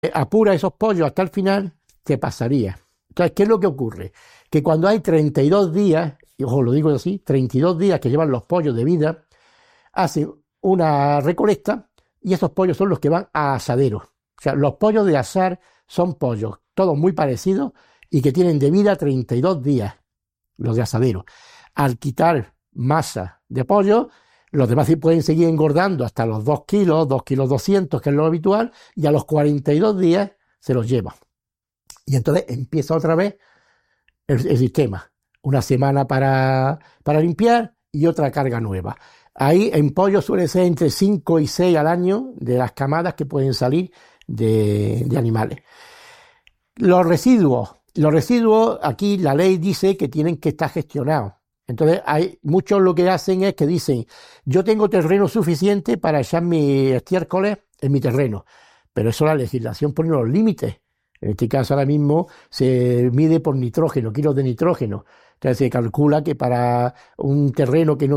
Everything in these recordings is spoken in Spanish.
apura esos pollos hasta el final, te pasaría. Entonces, ¿qué es lo que ocurre? Que cuando hay 32 días, y ojo, lo digo así, 32 días que llevan los pollos de vida, hacen una recolecta y esos pollos son los que van a asaderos. O sea, los pollos de asar son pollos, todos muy parecidos y que tienen de vida 32 días, los de asadero. Al quitar masa de pollo, los demás sí pueden seguir engordando hasta los 2 kilos, 2 kilos 200, que es lo habitual, y a los 42 días se los lleva. Y entonces empieza otra vez el sistema. Una semana para limpiar y otra carga nueva. Ahí en pollo suele ser entre 5 y 6 al año de las camadas que pueden salir de animales. Los residuos aquí la ley dice que tienen que estar gestionados. Entonces hay muchos lo que hacen es que dicen, yo tengo terreno suficiente para echar mis estiércoles en mi terreno, pero eso la legislación pone los límites. En este caso ahora mismo se mide por nitrógeno, kilos de nitrógeno. Entonces se calcula que para un terreno que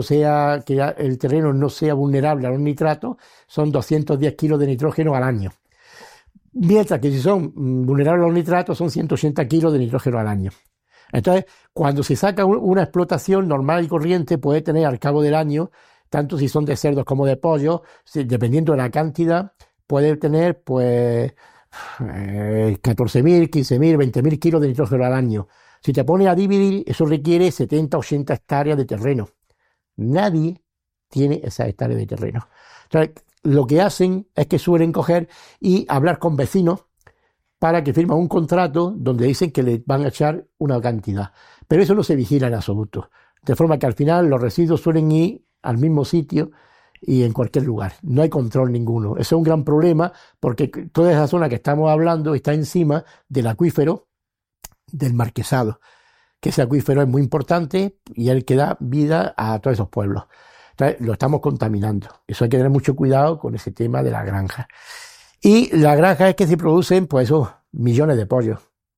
el terreno no sea vulnerable a los nitratos, son 210 kilos de nitrógeno al año. Mientras que si son vulnerables a los nitratos, son 180 kilos de nitrógeno al año. Entonces, cuando se saca una explotación normal y corriente, puede tener al cabo del año, tanto si son de cerdos como de pollos, dependiendo de la cantidad, puede tener pues 14.000, 15.000, 20.000 kilos de nitrógeno al año. Si te pones a dividir, eso requiere 70, 80 hectáreas de terreno. Nadie tiene esas hectáreas de terreno. Entonces, lo que hacen es que suelen coger y hablar con vecinos para que firman un contrato donde dicen que le van a echar una cantidad. Pero eso no se vigila en absoluto. De forma que al final los residuos suelen ir al mismo sitio y en cualquier lugar. No hay control ninguno. Eso es un gran problema porque toda esa zona que estamos hablando está encima del acuífero del Marquesado, que ese acuífero es muy importante y es el que da vida a todos esos pueblos. Entonces, lo estamos contaminando. Eso hay que tener mucho cuidado con ese tema de la granja. Y la granja es que se producen, pues, esos millones de pollos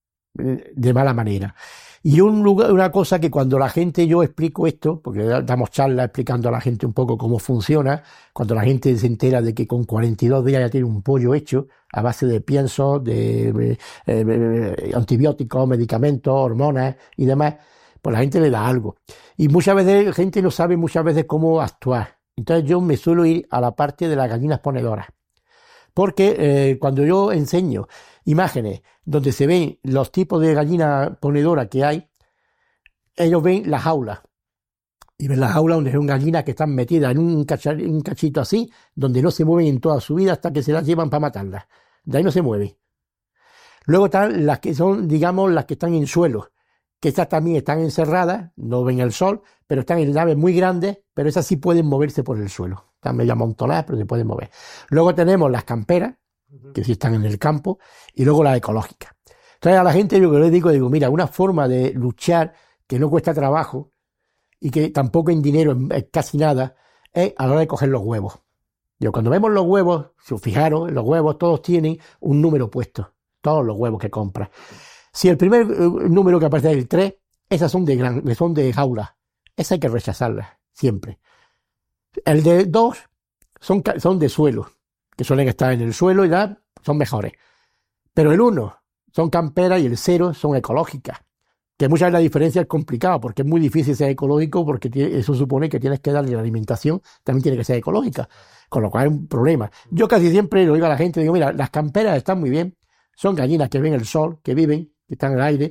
de mala manera. Y una cosa que cuando la gente, yo explico esto, porque damos charlas explicando a la gente un poco cómo funciona, cuando la gente se entera de que con 42 días ya tiene un pollo hecho, a base de piensos, de antibióticos, medicamentos, hormonas y demás, pues la gente le da algo. Y muchas veces la gente no sabe cómo actuar. Entonces yo me suelo ir a la parte de las gallinas ponedoras. Porque cuando yo enseño imágenes donde se ven los tipos de gallina ponedora que hay, ellos ven las jaulas. Y ven las jaulas donde son gallinas que están metidas en un cachito así, donde no se mueven en toda su vida hasta que se las llevan para matarlas. De ahí no se mueven. Luego están las que son, digamos, las que están en suelo, que estas también están encerradas, no ven el sol, pero están en naves muy grandes, pero esas sí pueden moverse por el suelo. Están medio amontonadas, pero se pueden mover. Luego tenemos las camperas, que sí están en el campo, y luego las ecológicas. Entonces a la gente yo les digo, mira, una forma de luchar que no cuesta trabajo y que tampoco en dinero es casi nada, es a la hora de coger los huevos. Cuando vemos los huevos, si os fijaros, los huevos todos tienen un número puesto, todos los huevos que compras. Si el primer número que aparece es el 3, esas son de jaula. Esas hay que rechazarlas, siempre. El de 2 son de suelo, que suelen estar en el suelo y ya son mejores. Pero el 1 son camperas y el 0 son ecológicas. Que muchas veces la diferencia es complicada, porque es muy difícil ser ecológico, porque eso supone que tienes que darle la alimentación, también tiene que ser ecológica, con lo cual es un problema. Yo casi siempre lo digo a la gente, digo, mira, las camperas están muy bien, son gallinas que ven el sol, que viven, que están en el aire,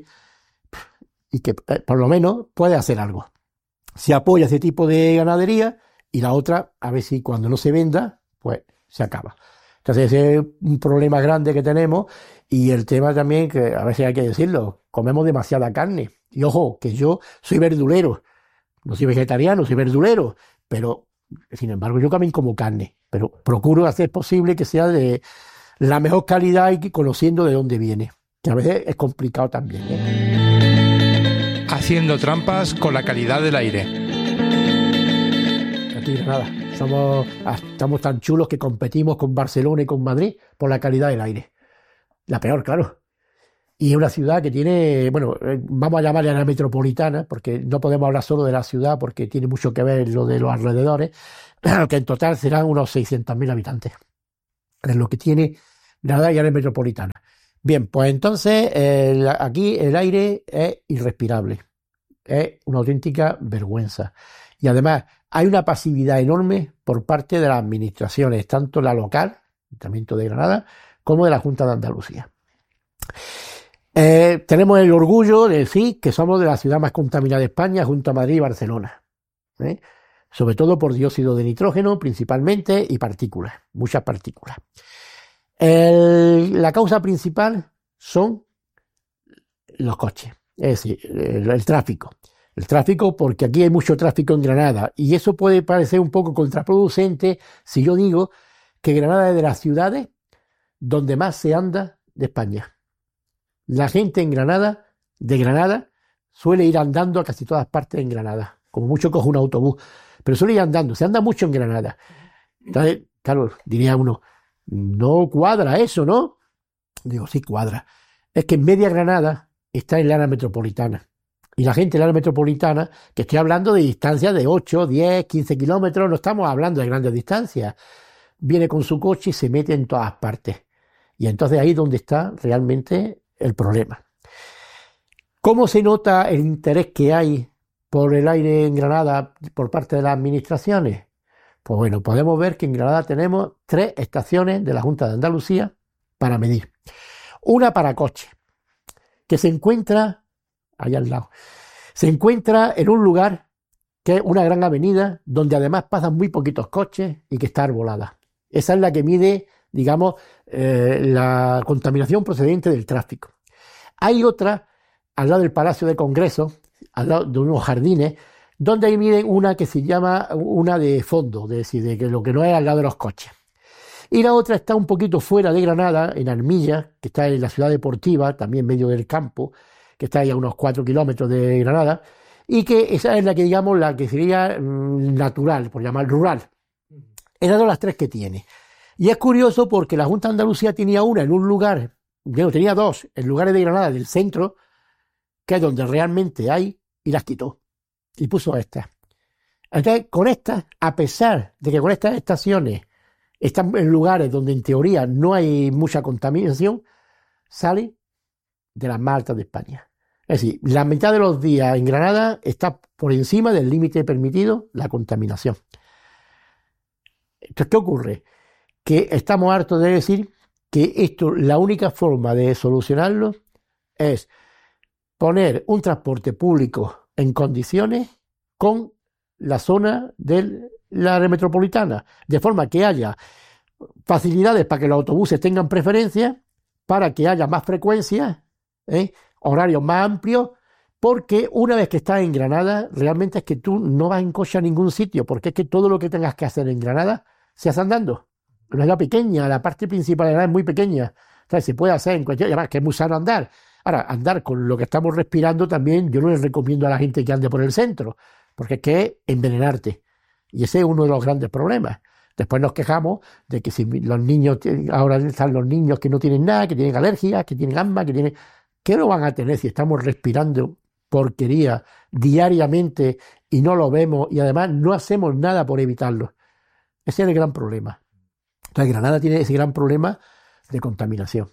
y que por lo menos puede hacer algo. Se apoya ese tipo de ganadería, y la otra, a ver si cuando no se venda, pues se acaba. Entonces ese es un problema grande que tenemos, y el tema también, que a veces hay que decirlo, comemos demasiada carne. Y ojo, que yo soy verdulero, no soy vegetariano, soy verdulero, pero sin embargo yo también como carne, pero procuro hacer posible que sea de la mejor calidad y conociendo de dónde viene, que a veces es complicado también, ¿eh? Haciendo trampas con la calidad del aire. Aquí nada, estamos tan chulos que competimos con Barcelona y con Madrid por la calidad del aire. La peor, claro. Y es una ciudad que tiene, bueno, vamos a llamarle a la metropolitana, porque no podemos hablar solo de la ciudad, porque tiene mucho que ver lo de los alrededores, que en total serán unos 600.000 habitantes. Es lo que tiene Granada y área metropolitana. Bien, pues entonces aquí el aire es irrespirable. Es una auténtica vergüenza. Y además hay una pasividad enorme por parte de las administraciones, tanto la local, Ayuntamiento de Granada, como de la Junta de Andalucía. Tenemos el orgullo de decir que somos de la ciudad más contaminada de España, junto a Madrid y Barcelona. Sobre todo por dióxido de nitrógeno, principalmente, y partículas, muchas partículas. La causa principal son los coches, es decir, el tráfico. El tráfico, porque aquí hay mucho tráfico en Granada, y eso puede parecer un poco contraproducente si yo digo que Granada es de las ciudades donde más se anda de España. La gente en Granada, de Granada, suele ir andando a casi todas partes en Granada. Como mucho coge un autobús, pero suele ir andando, se anda mucho en Granada. Entonces, claro, diría uno, no cuadra eso, ¿no? Digo, sí cuadra. Es que en media Granada está el área metropolitana. Y la gente del área metropolitana, que estoy hablando de distancias de 8, 10, 15 kilómetros, no estamos hablando de grandes distancias, viene con su coche y se mete en todas partes. Y entonces ahí es donde está realmente el problema. ¿Cómo se nota el interés que hay por el aire en Granada por parte de las administraciones? Pues bueno, podemos ver que en Granada tenemos 3 estaciones de la Junta de Andalucía para medir. Una para coches, que se encuentra allá al lado. Se encuentra en un lugar que es una gran avenida donde además pasan muy poquitos coches y que está arbolada. Esa es la que mide, digamos, la contaminación procedente del tráfico. Hay otra al lado del Palacio de Congreso, al lado de unos jardines, donde ahí miden una que se llama una de fondo, es decir, de que lo que no es al lado de los coches. Y la otra está un poquito fuera de Granada, en Armilla, que está en la ciudad deportiva, también en medio del campo, que está ahí a unos 4 kilómetros de Granada, y que esa es la que, digamos, la que sería natural, por llamar rural. Esas son las 3 que tiene. Y es curioso porque la Junta de Andalucía tenía una en un lugar, bueno, tenía 2 en lugares de Granada del centro, que es donde realmente hay, y las quitó. Y puso estas. Entonces, con estas, a pesar de que con estas estaciones están en lugares donde en teoría no hay mucha contaminación, sale de las más altas de España. Es decir, la mitad de los días en Granada está por encima del límite permitido la contaminación. Entonces, ¿qué ocurre? Que estamos hartos de decir que esto, la única forma de solucionarlo es poner un transporte público en condiciones con la zona de la área metropolitana, de forma que haya facilidades para que los autobuses tengan preferencia, para que haya más frecuencias, horarios más amplios, porque una vez que estás en Granada, realmente es que tú no vas en coche a ningún sitio, porque es que todo lo que tengas que hacer en Granada se hace andando. No es la pequeña, la parte principal de Granada es muy pequeña, o sea, se puede hacer en cualquier, además que es muy sano andar. Ahora, andar con lo que estamos respirando también, yo no les recomiendo a la gente que ande por el centro, porque es que es envenenarte. Y ese es uno de los grandes problemas. Después nos quejamos de que si los niños, ahora están los niños que no tienen nada, que tienen alergias, que tienen asma, ¿qué no van a tener si estamos respirando porquería diariamente y no lo vemos y además no hacemos nada por evitarlo? Ese es el gran problema. Entonces, Granada tiene ese gran problema de contaminación.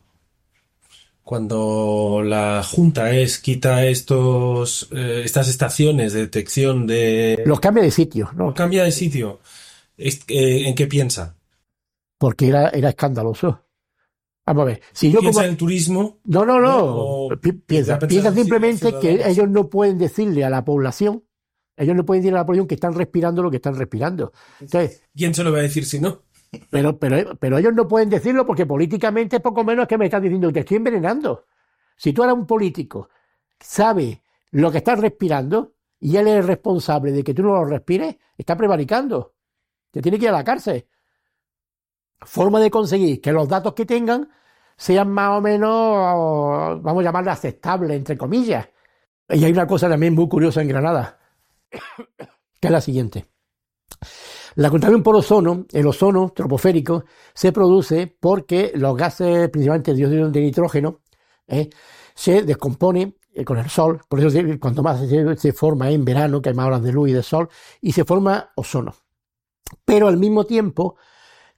Cuando la Junta quita estas estaciones de detección de... Los cambia de sitio, ¿no? Los cambia de sitio. ¿En qué piensa? Porque era escandaloso. Vamos a ver. Si yo ¿Piensa en turismo? No. Piensa simplemente que ellos no pueden decirle a la población, que están respirando lo que están respirando. Entonces, ¿quién se lo va a decir si no? Pero ellos no pueden decirlo porque políticamente es poco menos que me estás diciendo que te estoy envenenando. Si tú eres un político, sabes lo que estás respirando y él es el responsable de que tú no lo respires, está prevaricando. Te tiene que ir a la cárcel. Forma de conseguir que los datos que tengan sean más o menos, vamos a llamarle aceptables, entre comillas. Y hay una cosa también muy curiosa en Granada, que es la siguiente. La contaminación por ozono, el ozono troposférico, se produce porque los gases, principalmente el dióxido de nitrógeno, se descompone con el sol. Por eso cuanto más se forma en verano, que hay más horas de luz y de sol, y se forma ozono. Pero al mismo tiempo,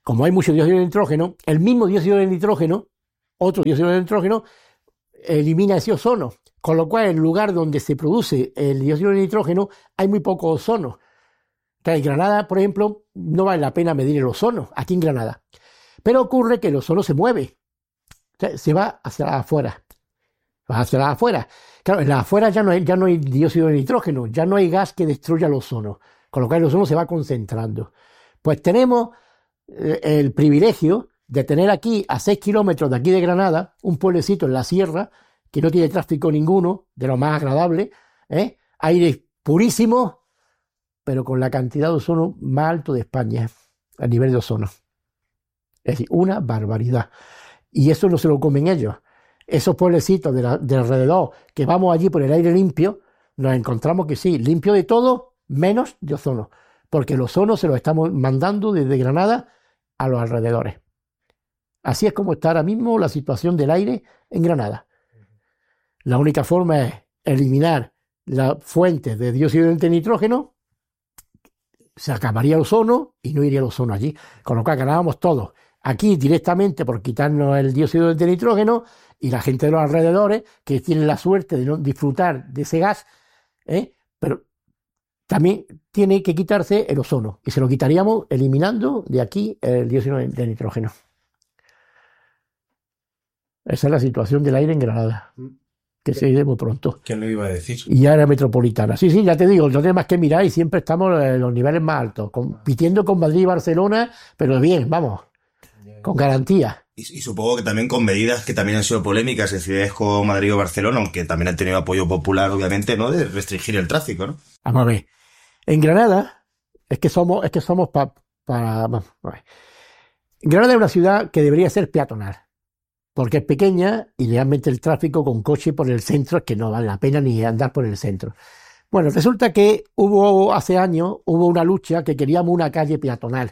como hay mucho dióxido de nitrógeno, el mismo dióxido de nitrógeno, otro dióxido de nitrógeno, elimina ese ozono, con lo cual en el lugar donde se produce el dióxido de nitrógeno hay muy poco ozono. En Granada, por ejemplo, no vale la pena medir el ozono, aquí en Granada. Pero ocurre que el ozono se mueve, se va hacia afuera. Va hacia las afueras. Claro, en las afueras ya no hay dióxido de nitrógeno, ya no hay gas que destruya el ozono, con lo cual el ozono se va concentrando. Pues tenemos el privilegio de tener aquí, a 6 kilómetros de aquí de Granada, un pueblecito en la sierra, que no tiene tráfico ninguno, de lo más agradable, aire purísimo, pero con la cantidad de ozono más alto de España, a nivel de ozono. Es decir, una barbaridad. Y eso no se lo comen ellos. Esos pueblecitos de alrededor, que vamos allí por el aire limpio, nos encontramos que sí, limpio de todo, menos de ozono. Porque el ozono se lo estamos mandando desde Granada a los alrededores. Así es como está ahora mismo la situación del aire en Granada. La única forma es eliminar las fuentes de dióxido de nitrógeno, se acabaría el ozono y no iría el ozono allí. Con lo cual ganábamos todos. Aquí directamente por quitarnos el dióxido de nitrógeno y la gente de los alrededores que tienen la suerte de no disfrutar de ese gas, pero también tiene que quitarse el ozono y se lo quitaríamos eliminando de aquí el dióxido de nitrógeno. Esa es la situación del aire en Granada, que se irá muy pronto. ¿Quién lo iba a decir? Y área metropolitana. Sí, ya te digo, no tienes más que mirar y siempre estamos en los niveles más altos, compitiendo con Madrid y Barcelona, pero bien, vamos, con garantía. Y supongo que también con medidas que también han sido polémicas en ciudades como Madrid o Barcelona, aunque también han tenido apoyo popular, obviamente, ¿no? De restringir el tráfico, ¿no? Vamos a ver. En Granada, es que somos vamos a ver. Granada es una ciudad que debería ser peatonal, porque es pequeña y realmente el tráfico con coche por el centro es que no vale la pena ni andar por el centro. Bueno, resulta que hace años hubo una lucha que queríamos una calle peatonal.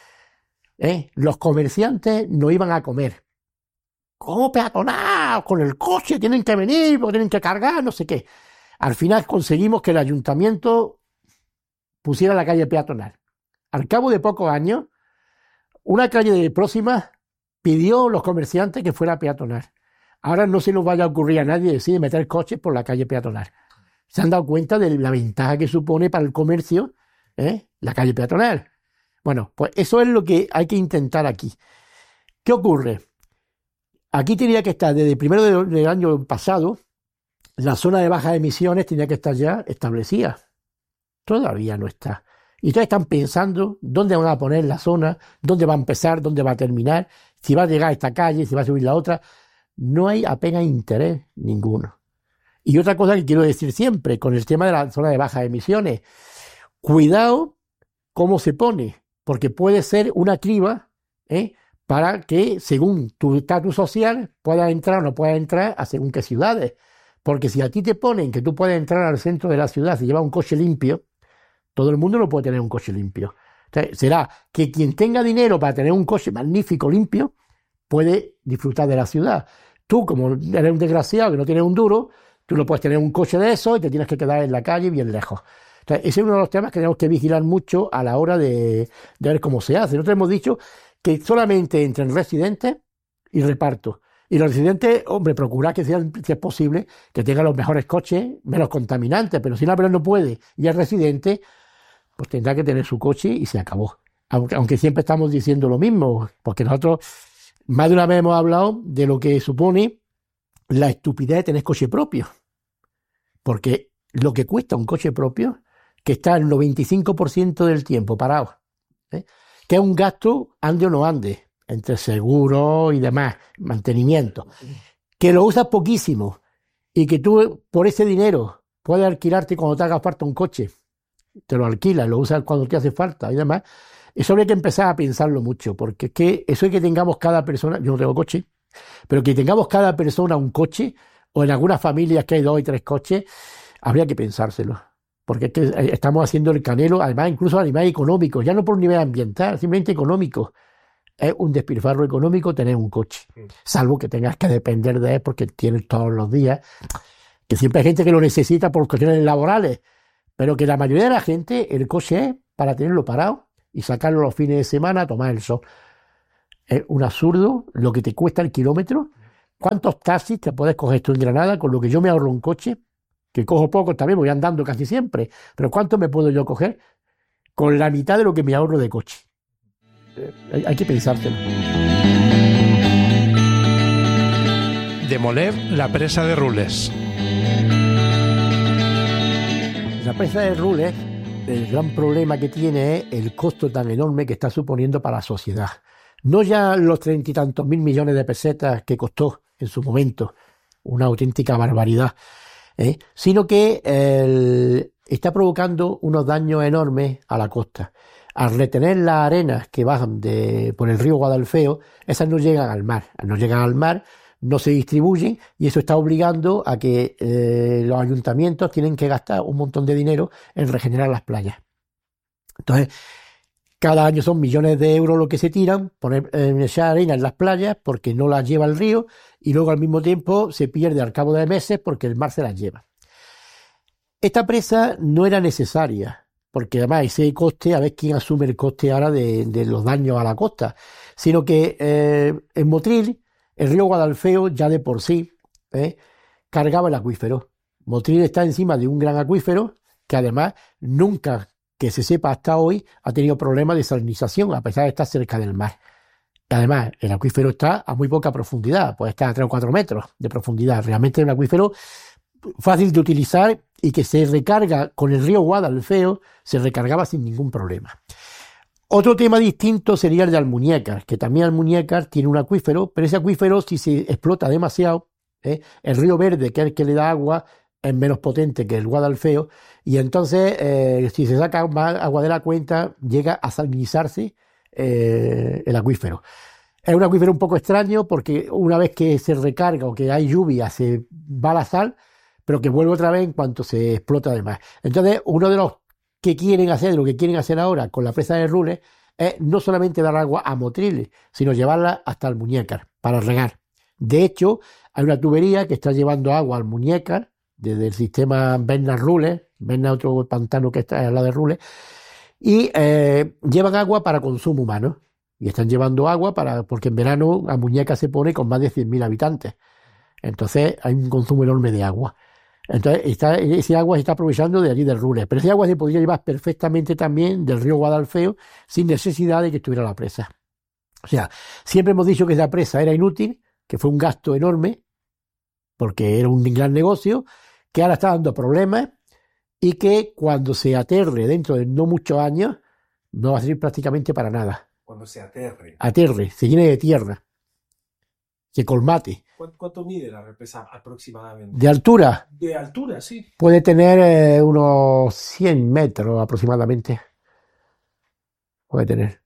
Los comerciantes no iban a comer. ¿Cómo peatonal? Con el coche tienen que venir, porque tienen que cargar, no sé qué. Al final conseguimos que el ayuntamiento pusiera la calle peatonal. Al cabo de pocos años, una calle próxima pidió a los comerciantes que fuera peatonal. Ahora no se nos vaya a ocurrir a nadie decir meter coches por la calle peatonal. Se han dado cuenta de la ventaja que supone para el comercio la calle peatonal. Bueno, pues eso es lo que hay que intentar aquí. ¿Qué ocurre? Aquí tenía que estar, desde el primero del año pasado, la zona de bajas emisiones tenía que estar ya establecida. Todavía no está. Y entonces están pensando dónde van a poner la zona, dónde va a empezar, dónde va a terminar, si va a llegar a esta calle, si va a subir la otra. No hay apenas interés ninguno. Y otra cosa que quiero decir siempre con el tema de la zona de bajas emisiones, cuidado cómo se pone, porque puede ser una criba para que según tu estatus social puedas entrar o no puedas entrar a según qué ciudades. Porque si a ti te ponen que tú puedes entrar al centro de la ciudad si llevas un coche limpio, todo el mundo no puede tener un coche limpio. Entonces, será que quien tenga dinero para tener un coche magnífico, limpio, puede disfrutar de la ciudad. Tú, como eres un desgraciado que no tienes un duro, tú no puedes tener un coche de eso y te tienes que quedar en la calle bien lejos. Entonces, ese es uno de los temas que tenemos que vigilar mucho a la hora de ver cómo se hace. Nosotros hemos dicho que solamente entren residentes y reparto. Y los residentes, hombre, procurar que sean, si es posible, que tengan los mejores coches, menos contaminantes, pero si una persona no puede y es residente, pues tendrá que tener su coche y se acabó. Aunque siempre estamos diciendo lo mismo, porque nosotros más de una vez hemos hablado de lo que supone la estupidez de tener coche propio. Porque lo que cuesta un coche propio, que está el 95% del tiempo parado, que es un gasto ande o no ande, entre seguro y demás, mantenimiento, que lo usas poquísimo y que tú por ese dinero puedes alquilarte cuando te haga falta un coche, te lo alquilas, lo usas cuando te hace falta y demás. Eso habría que empezar a pensarlo mucho, porque es que eso es que tengamos cada persona, yo no tengo coche, pero que tengamos cada persona un coche, o en algunas familias que hay 2 y 3 coches, habría que pensárselo. Porque es que estamos haciendo el canelo, además incluso a nivel económico, ya no por nivel ambiental, simplemente económico. Es un despilfarro económico tener un coche, salvo que tengas que depender de él porque tienes todos los días, que siempre hay gente que lo necesita por cuestiones laborales, pero que la mayoría de la gente, el coche es para tenerlo parado y sacarlo los fines de semana a tomar el sol. Es un absurdo lo que te cuesta el kilómetro. ¿Cuántos taxis te puedes coger tú en Granada con lo que yo me ahorro un coche? Que cojo poco también, voy andando casi siempre. Pero ¿cuánto me puedo yo coger? Con la mitad de lo que me ahorro de coche. Hay que pensárselo. Demoler la presa de Rules. La presa de Rules, el gran problema que tiene es el costo tan enorme que está suponiendo para la sociedad. No ya los 30 y tantos mil millones de pesetas que costó en su momento, una auténtica barbaridad, sino que está provocando unos daños enormes a la costa. Al retener las arenas que bajan por el río Guadalfeo, esas no llegan al mar. No llegan al mar, no se distribuyen, y eso está obligando a que los ayuntamientos tienen que gastar un montón de dinero en regenerar las playas. Entonces, cada año son millones de euros lo que se tiran, poner esa arena en las playas porque no las lleva el río, y luego al mismo tiempo se pierde al cabo de meses porque el mar se las lleva. Esta presa no era necesaria, porque además ese coste, a ver quién asume el coste ahora de los daños a la costa, sino que en Motril, el río Guadalfeo ya de por sí cargaba el acuífero. Motril está encima de un gran acuífero que además nunca, que se sepa hasta hoy, ha tenido problemas de salinización a pesar de estar cerca del mar. Además, el acuífero está a muy poca profundidad, puede estar a 3 o 4 metros de profundidad. Realmente es un acuífero fácil de utilizar y que se recarga con el río Guadalfeo, se recargaba sin ningún problema. Otro tema distinto sería el de Almuñécar, que también Almuñécar tiene un acuífero, pero ese acuífero, si se explota demasiado, el río Verde, que es el que le da agua, es menos potente que el Guadalfeo, y entonces si se saca más agua de la cuenta, llega a salinizarse el acuífero. Es un acuífero un poco extraño porque una vez que se recarga o que hay lluvia, se va la sal, pero que vuelve otra vez en cuanto se explota de más. Entonces, uno de los que quieren hacer, lo que quieren hacer ahora con la presa de Rules, es no solamente dar agua a Motriles, sino llevarla hasta Almuñécar para regar. De hecho, hay una tubería que está llevando agua al Almuñécar desde el sistema Berna-Rules, Berna otro pantano que está al lado de Rules, y llevan agua para consumo humano. Y están llevando agua porque en verano Almuñécar se pone con más de 100.000 habitantes. Entonces hay un consumo enorme de agua. Entonces ese agua se está aprovechando de allí del Rules. Pero ese agua se podría llevar perfectamente también del río Guadalfeo sin necesidad de que estuviera la presa. O sea, siempre hemos dicho que esa presa era inútil, que fue un gasto enorme, porque era un gran negocio, que ahora está dando problemas y que cuando se aterre dentro de no muchos años no va a servir prácticamente para nada. Cuando se aterre. Aterre, se llene de tierra, se colmate. ¿Cuánto mide la represa aproximadamente? De altura. De altura, sí. Puede tener unos 100 metros aproximadamente. Puede tener.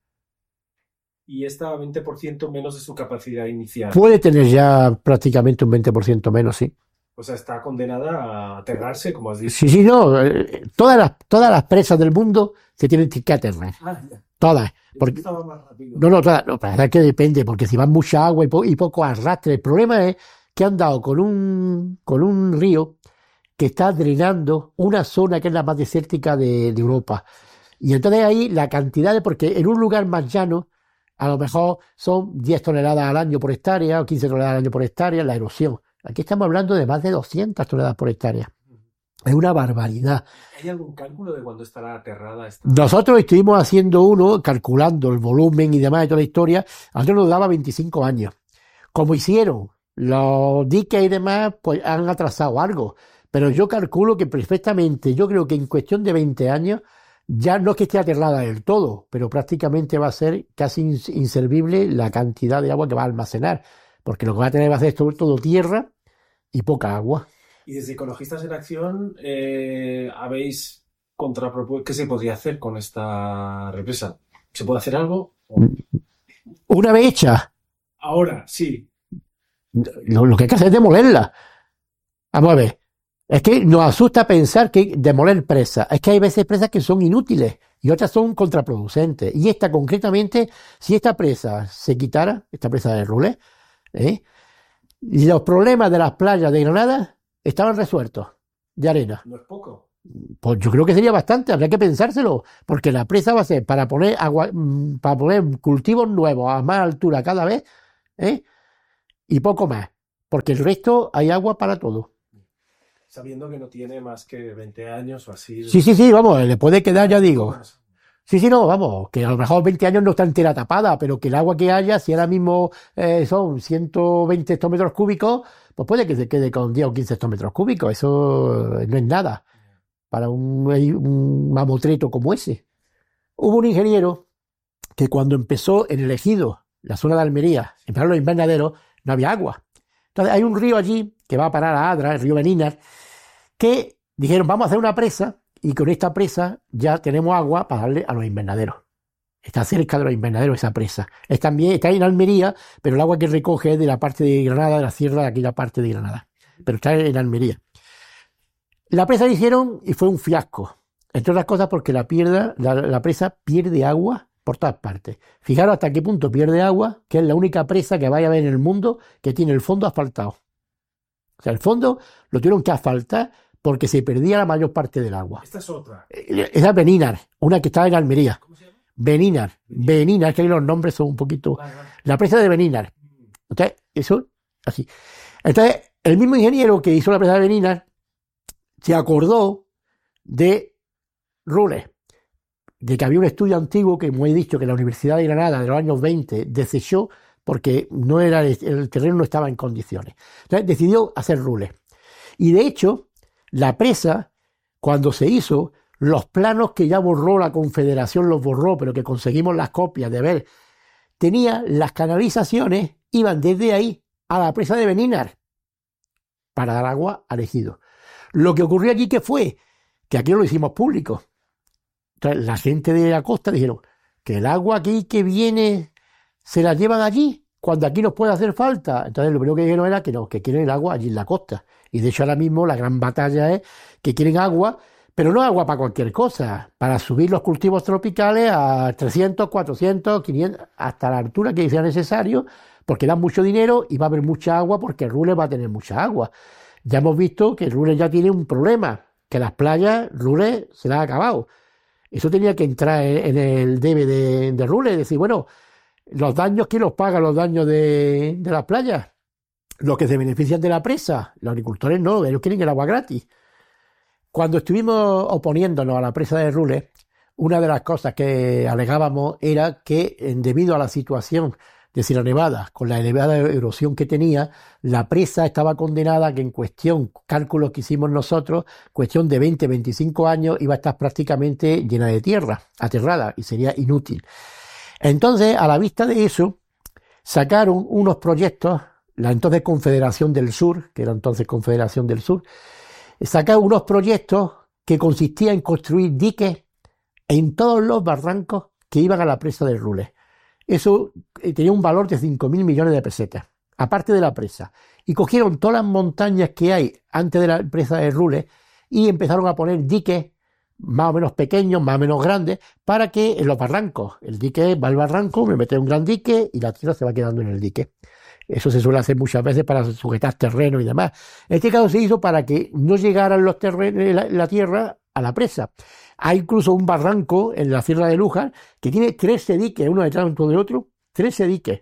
Y está a 20% menos de su capacidad inicial. Puede tener ya prácticamente un 20% menos, sí. O sea, está condenada a aterrarse, como has dicho. Sí, no. Todas las presas del mundo se tienen que aterrar. Todas. Porque, estaba más rápido. No, la verdad es que depende, porque si va mucha agua y poco arrastre. El problema es que han dado con un río que está drenando una zona que es la más desértica de Europa. Y entonces ahí la cantidad porque en un lugar más llano, a lo mejor son 10 toneladas al año por hectárea o 15 toneladas al año por hectárea la erosión. Aquí estamos hablando de más de 200 toneladas por hectárea. Es una barbaridad. ¿Hay algún cálculo de cuándo estará aterrada esta? Nosotros estuvimos haciendo uno, calculando el volumen y demás de toda la historia. A nosotros nos daba 25 años. Como hicieron los diques y demás, pues han atrasado algo. Pero yo calculo que perfectamente, yo creo que en cuestión de 20 años, ya no es que esté aterrada del todo, pero prácticamente va a ser casi inservible la cantidad de agua que va a almacenar. Porque lo que va a tener va a ser todo tierra y poca agua. Y desde Ecologistas en Acción habéis contrapropuesto qué se podría hacer con esta represa. ¿Se puede hacer algo? Una vez hecha. Ahora, sí. Lo que hay que hacer es demolerla. Vamos a ver. Es que nos asusta pensar que demoler presas. Es que hay veces presas que son inútiles y otras son contraproducentes. Y esta concretamente, si esta presa se quitara, esta presa de Rules, y los problemas de las playas de Granada estaban resueltos de arena. No es poco. Pues yo creo que sería bastante, habría que pensárselo, porque la presa va a ser para poner agua, para poner cultivos nuevos a más altura cada vez, ¿eh? Y poco más, porque el resto hay agua para todo. Sabiendo que no tiene más que 20 años o así. Sí, vamos, le puede quedar, ya digo. Sí, no, vamos, que a lo mejor 20 años no está entera tapada, pero que el agua que haya, si ahora mismo son 120 hectómetros cúbicos, pues puede que se quede con 10 o 15 hectómetros cúbicos, eso no es nada para un mamotreto como ese. Hubo un ingeniero que cuando empezó en el Ejido, la zona de Almería, empezaron los invernaderos, no había agua. Entonces hay un río allí que va a parar a Adra, el río Beninar, que dijeron, vamos a hacer una presa y con esta presa ya tenemos agua para darle a los invernaderos. Está cerca de los invernaderos esa presa. Está en Almería, pero el agua que recoge es de la parte de Granada, de la sierra de aquella parte de Granada. Pero está en Almería. La presa la hicieron y fue un fiasco. Entre otras cosas porque la presa pierde agua por todas partes. Fijaros hasta qué punto pierde agua, que es la única presa que vaya a haber en el mundo que tiene el fondo asfaltado. O sea, el fondo lo tuvieron que asfaltar porque se perdía la mayor parte del agua. Esta es otra. Esa es Beninar, una que está en Almería. ¿Cómo se llama? Beninar, que ahí los nombres son un poquito... Vale. La presa de Beninar. Entonces, eso, así. Entonces, el mismo ingeniero que hizo la presa de Beninar se acordó de Rules, de que había un estudio antiguo que, como he dicho, que la Universidad de Granada de los años 20 desechó porque no era el terreno no estaba en condiciones. Entonces decidió hacer Rules. Y de hecho, la presa, cuando se hizo, los planos que ya borró la Confederación los borró, pero que conseguimos las copias de ver, tenía las canalizaciones, iban desde ahí a la presa de Beninar para dar agua al Ejido. Lo que ocurrió aquí, ¿qué fue? Que aquí lo hicimos público. Entonces, la gente de la costa dijeron que el agua aquí que viene se la llevan allí, cuando aquí nos puede hacer falta. Entonces, lo primero que dijeron era que no, que quieren el agua allí en la costa. Y de hecho, ahora mismo la gran batalla es que quieren agua, pero no agua para cualquier cosa, para subir los cultivos tropicales a 300, 400, 500, hasta la altura que sea necesario, porque dan mucho dinero y va a haber mucha agua porque Rules va a tener mucha agua. Ya hemos visto que Rules ya tiene un problema, que las playas, Rules se las ha acabado. Eso tenía que entrar en el debe de Rules, decir, bueno, los daños, ¿quién los paga los daños de las playas? Los que se benefician de la presa, los agricultores no, ellos quieren el agua gratis. Cuando estuvimos oponiéndonos a la presa de Rules, una de las cosas que alegábamos era que debido a la situación de Sierra Nevada, con la elevada erosión que tenía, la presa estaba condenada a que en cuestión, cálculos que hicimos nosotros, cuestión de 20, 25 años, iba a estar prácticamente llena de tierra, aterrada, y sería inútil. Entonces, a la vista de eso, sacaron unos proyectos, la entonces Confederación del Sur, que era entonces Confederación del Sur, sacaron unos proyectos que consistían en construir diques en todos los barrancos que iban a la presa de Rules. Eso tenía un valor de 5.000 millones de pesetas, aparte de la presa. Y cogieron todas las montañas que hay antes de la presa de Rules y empezaron a poner diques más o menos pequeños, más o menos grandes, para que en los barrancos, el dique va al barranco, me mete un gran dique y la tierra se va quedando en el dique. Eso se suele hacer muchas veces para sujetar terreno y demás. En este caso se hizo para que no llegaran los terrenos, la tierra a la presa. Hay incluso un barranco en la Sierra de Lújar que tiene 13 diques, uno detrás de otro, 13 diques.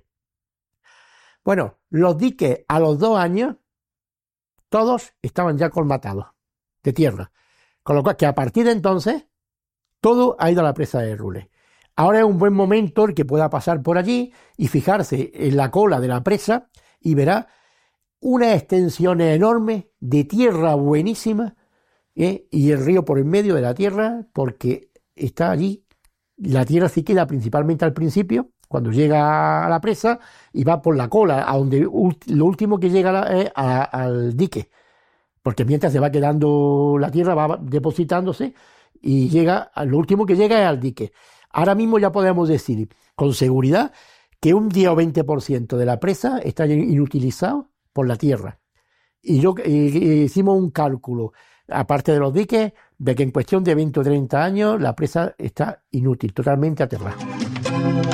Bueno, los diques a los 2 años, todos estaban ya colmatados de tierra. Con lo cual, que a partir de entonces, todo ha ido a la presa de Rules. Ahora es un buen momento el que pueda pasar por allí y fijarse en la cola de la presa y verá unas extensiones enormes de tierra buenísima, y el río por en medio de la tierra, porque está allí. La tierra se queda principalmente al principio, cuando llega a la presa, y va por la cola, a donde lo último que llega es al dique. Porque mientras se va quedando la tierra, va depositándose, y lo último que llega es al dique. Ahora mismo ya podemos decir con seguridad que un 10 o 20% de la presa está inutilizado por la tierra. Y hicimos un cálculo, aparte de los diques, de que en cuestión de 20 o 30 años la presa está inútil, totalmente aterrada.